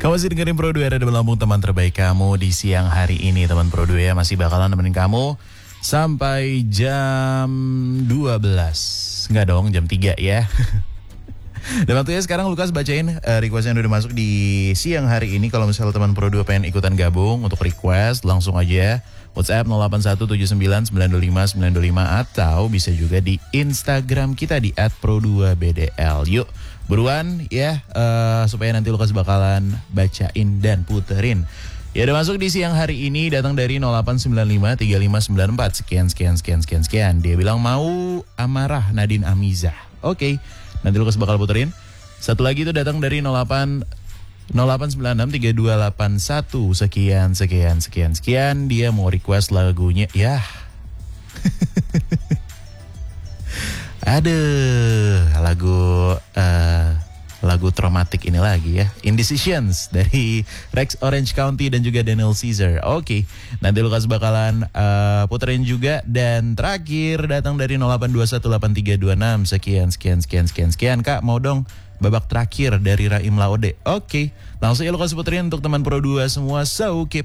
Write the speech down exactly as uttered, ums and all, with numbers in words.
Kamu masih dengerin Pro dua ada di Lampung, teman terbaik kamu di siang hari ini. Teman Pro dua ya masih bakalan nemenin kamu sampai jam dua belas. Enggak dong, jam tiga ya. Dan waktunya sekarang Lukas bacain uh, request yang udah masuk di siang hari ini. Kalau misalnya teman Pro dua pengen ikutan gabung untuk request, langsung aja WhatsApp nol delapan satu tujuh sembilan sembilan dua lima sembilan dua lima atau bisa juga di Instagram kita di at pro dua b d l. Yuk buruan ya, uh, supaya nanti Lukas bakalan bacain dan puterin. Ya udah masuk di siang hari ini, datang dari nol delapan sembilan lima tiga lima sembilan empat. Sekian, sekian, sekian, sekian, sekian. Dia bilang mau Amarah Nadine Amiza. Oke, nanti Lukas bakal puterin. Satu lagi itu datang dari nol delapan nol delapan sembilan enam tiga dua delapan satu. Sekian, sekian, sekian, sekian. Dia mau request lagunya. Ya. Aduh, lagu uh, lagu traumatik ini lagi ya. Indecisions dari Rex Orange County dan juga Daniel Caesar. Oke, nanti Lukas bakalan uh, puterin juga. Dan terakhir datang dari nol delapan dua satu delapan tiga dua enam. Sekian, sekian, sekian, sekian, sekian. Kak, mau dong babak terakhir dari Raim Laode. Oke, langsung ya Lukas puterin untuk teman Pro dua semua. So, keep